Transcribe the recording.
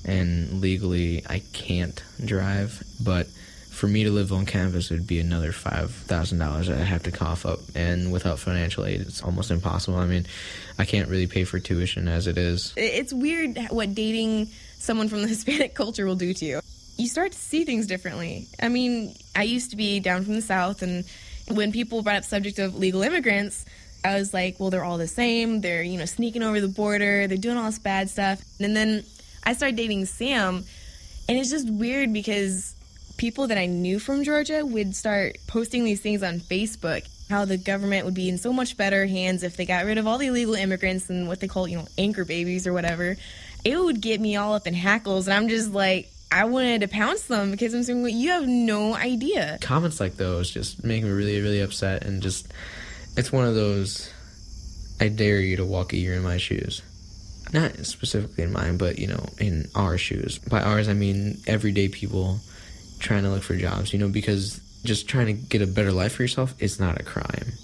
and legally I can't drive, but for me to live on campus, it would be another $5,000 that I have to cough up, and without financial aid, it's almost impossible. I mean, I can't really pay for tuition as it is. It's weird what dating someone from the Hispanic culture will do to you. You start to see things differently. I mean, I used to be down from the South, and when people brought up the subject of legal immigrants, I was like, well, they're all the same. They're, sneaking over the border. They're doing all this bad stuff. And then I started dating Sam, and it's just weird because people that I knew from Georgia would start posting these things on Facebook, how the government would be in so much better hands if they got rid of all the illegal immigrants and what they call, anchor babies or whatever. It would get me all up in hackles, and I'm just like, I wanted to pounce them because I'm saying, well, you have no idea. Comments like those just make me really, really upset, and just, it's one of those, I dare you to walk a year in my shoes. Not specifically in mine, but, in our shoes. By ours, I mean everyday people trying to look for jobs, because just trying to get a better life for yourself is not a crime.